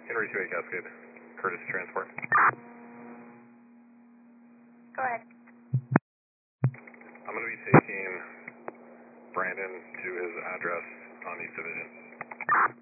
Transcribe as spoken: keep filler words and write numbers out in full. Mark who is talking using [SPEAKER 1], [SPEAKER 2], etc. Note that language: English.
[SPEAKER 1] Henry two eight Cascade, Curtis Transport.
[SPEAKER 2] Go ahead.
[SPEAKER 1] I'm going to be taking Brandon to his address on East Division.